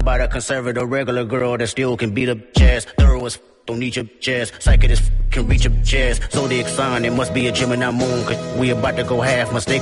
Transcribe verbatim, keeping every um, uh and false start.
about a conservative regular girl that still can beat up jazz. Thorough as f- don't need your jazz. Psychic as f- can reach your jazz. Zodiac sign, it must be a Gemini moon. Cause we about to go half. Mistake